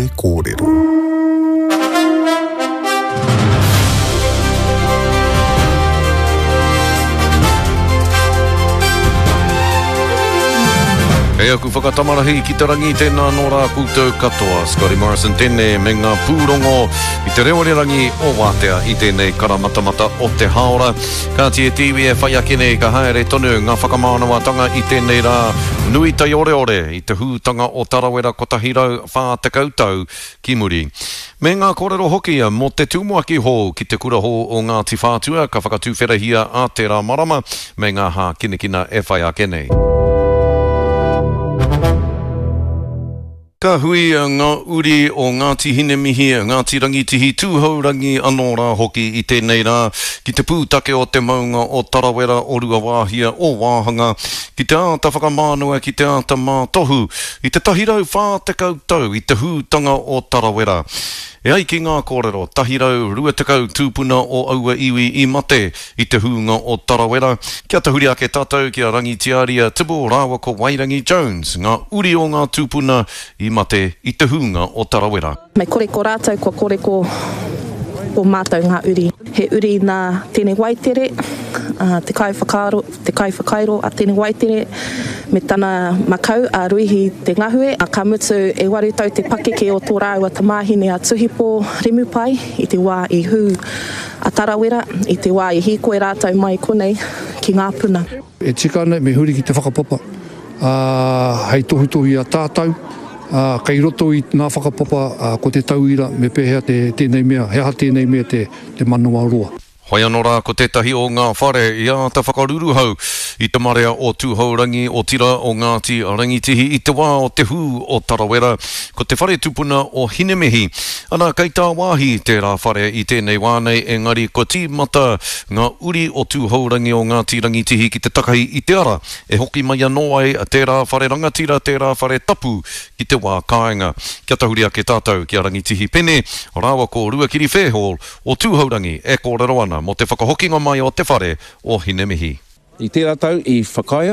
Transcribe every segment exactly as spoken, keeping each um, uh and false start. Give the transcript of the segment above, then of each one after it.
e kōrero. E aku whakatamarahi ki te rangi tēnā nō rā koutou katoa. Scotty Morrison tēnei me ngā pūrongo i te reore rangi o Wātea i tēnei karamatamata o te haora. Ka tie tiwi e whai ake nei ka haere tonu ngā whakamānawatanga i tēnei rā nui tai ore ore i te hūtanga o Tarawera kotahirau whā te kautau ki muri. Me ngā kōrero hoki mo te tūmuaki hō ki te kura hō o Ngāti Whātua ka whakatūwherahia a te rā marama me ngā hā kinekina e whai ake nei. Ka hui ngā uri o Ngāti Hinemihi, Ngāti Rangitihi, tūhau rangi anō rā hoki i tēnei rā, ki te pūtake o te maunga o Tarawera o Rua Wāhia o Wāhanga, ki te āta whakamānua, ki te āta mātohu, i te tahirau whā te kautau, i te hūtanga o Tarawera. E ai ki ngā kōrero, tahirau rua tekau tūpuna o aua iwi i mate i te hūnga o Tarawera. Kia tahuri ake tātou ki a rangitiaria Tibo Rāwa ko Wairangi Jones, ngā uri o ngā tūpuna i mate i te hūnga o Tarawera. Mai kore ko rātou, ko kore ko o mātou ngā uri. He uri nā tēnei waitere, uh, te kai whakaaro, te kai whakairo a tēnei waitere, me tana makau a ruihi te ngahue, a ka mutu e waru tau te pakeke o tō rāua ta māhine a tuhipo Remupai i te wā i hū a Tarawera, i te wā i hikoe rātou mai konei ki ngā puna. E tika ana me huri ki te whakapapa, uh, hei tohu tohi a tātou, Uh, kei roto i ngā whakapapa uh, ko te tauira me pēhea te tēnei mea, heha tēnei mea te, te manawa roa. Hoi anō rā ko tētahi o ngā whare i a ta whakaruruhau i te marea o tūhaurangi o tira o Ngāti Rangitihi i te wā o te hū o Tarawera ko te whare tupuna o Hinemehi. Ana kei tā wāhi te rā whare i tēnei wānei engari ko tīmata ngā uri o tūhaurangi o Ngāti Rangitihi ki te takahi i te ara e hoki mai anō ai te rā whare rangatira, te rā whare tapu ki te wā kāinga. Kia tahuri ake tātou ki a Rangitihi pene o rāwa ko Ruakiri Fairhall o tūhaurangi e kōrero ana mo te whakahokinga mai o te whare o Hinemehi. I tērā tau i whakaia,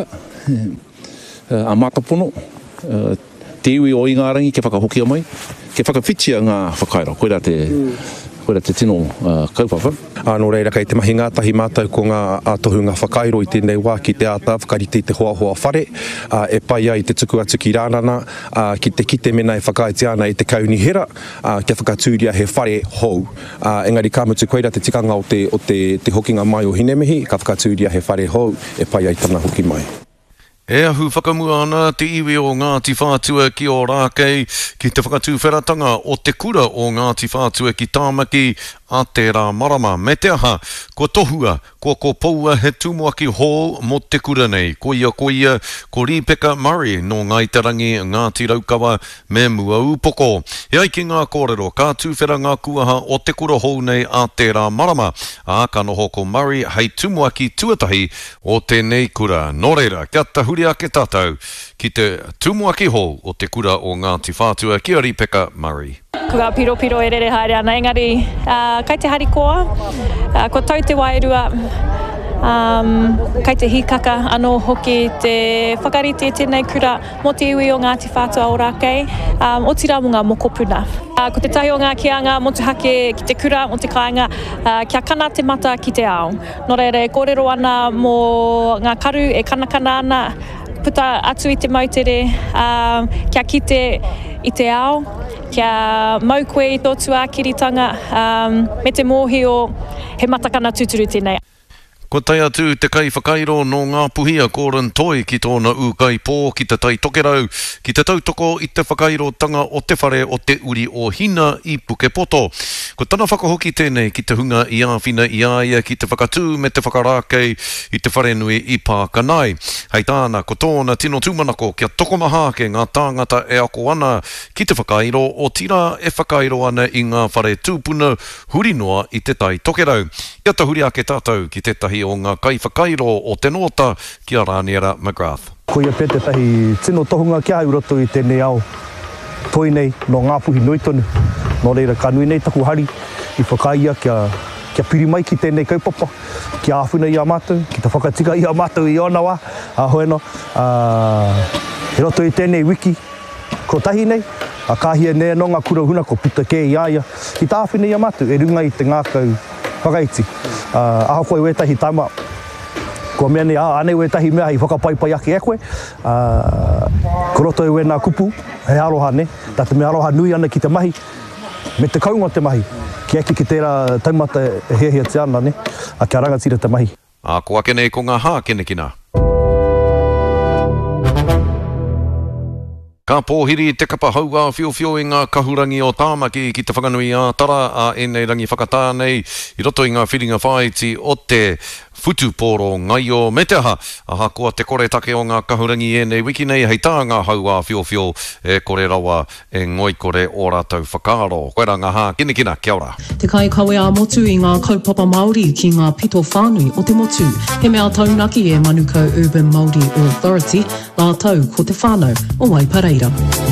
uh, a matapono, uh, te iwi o Ingarangi ke whakahokia mai, ke whakawhitia ngā whakaira, koira te, koira te tino uh, kaupapa. Anō reira kei te mahi ngātahi mātou ko ngā atohu ngā whakairo i tēnei wā ki te āta whakarite i te hoa hoa whare, uh, e pai ai te tuku atu ki rānana, uh, ki te kite mena e whakaiti ana i te kauni hera, uh, kia whakatūria he whare hou. Uh, engari ka mutu koira te tikanga o te, o te, te hokinga mai o Hinemehi, ka whakatūria he whare hou, e pai ai tana hoki mai. E ahu whakamua ana te iwi o Ngāti Whātua ki o Rākei ki te whakatūwheratanga o te kura o Ngāti Whātua ki Tāmaki a te rā marama. Me te aha, ko tohua, ko ko poua he tūmuaki hō mo te kura nei. Ko ia, ko ia, ko Ripeka Murray no Ngaitarangi Ngāti Raukawa me mua upoko. He ai ki ngā kōrero, ka tūwhera ngā kuaha o te kura hou nei a te rā marama. A ka noho ko Murray hei tūmuaki tuatahi o tēnei kura. Nō reira, kia tahuri ake tātou ki te tūmuaki hō o te kura o Ngāti Whātua ki a Ripeka Murray. Kua piro piro e rere haere ana, engari uh, kai te harikoa, uh, ko tau te wairua, um, kai te hikaka anō hoki te whakarite tēnei kura mo te iwi o Ngāti Whātua o Rākei, um, o tira mo ngā mokopuna. Uh, ko te tahi o ngā kianga mo te hake ki te kura o te kāinga, uh, kia kana te mata ki te ao. Nō reire, kōrero ana mo ngā karu e kanakana ana, puta atu i te mautere, um, kia kite i te ao, kia mau koe i tō tuākiritanga, um, me te mōhio he matakana tuturu tēnei. Ko tai atu te kai whakairo no ngā puhia kōran toi ki tōna ūkai pō ki te tai tokerau, ki te tautoko i te whakairo tanga o te whare o te uri o hina i Pukepoto. Ko tana whakahoki tēnei ki te hunga i āwhina i āia ki te whakatū me te whakarākei i te whare nui i Pākanai. Hei tāna, ko tōna tino tūmanako kia tokomaha ke ngā tāngata e ako ana ki te whakairo o tira e whakairo ana i ngā whare tūpuna huri noa i te tai tokerau. Ia tahuri ake tātou ki te tahi o ngā kai whakairo o te nota ki a Rāniera McGrath. Ko ia pē te tahi tino tohunga kia au roto i tēnei ao toi nei no ngā puhi nui tonu. Nō reira ka nui nei taku hari i whakaia kia, kia piri mai ki tēnei kaupapa, kia āwhina i a mātou, ki te whakatika i a mātou i ona wā, a hoeno. Uh, he roto i tēnei wiki, Ko tahi nei, a kāhia nea no ngā kura huna ko puta ke i aia. Ki tāwhine ia matu, e runga i te ngākau whakaiti. Uh, aha koe wetahi taima, ko mea ne a ane wetahi mea hei whakapaipai ake e koe. Uh, ko roto e we nā kupu, he aroha ne, tā te mea aroha nui ana ki te mahi, me te kaunga te mahi. Ki eki ki tērā taumata e hea te ana ne, a kia rangatira te mahi. A ko ake nei ko ngā hā kene kina. Ka pōhiri te kapa haua whio whio i ngā kahurangi o Tāmaki ki te whakanui a Tara a enei rangi whakatānei i roto i ngā whiringa whaiti o te whutupōro ngai o me te aha. Aha kua te kore take o ngā kahurangi e nei wiki nei hei tā ngā haua whio whio e kore rawa e ngoi kore o rātou whakaaro. Koe rā ngā hā kina kina, kia ora. Te kai kawe a motu i ngā kaupapa Māori ki ngā pito whānui o te motu. He mea taunaki e Manukau Urban Māori Authority, lā tau ko te whānau o Waipareira.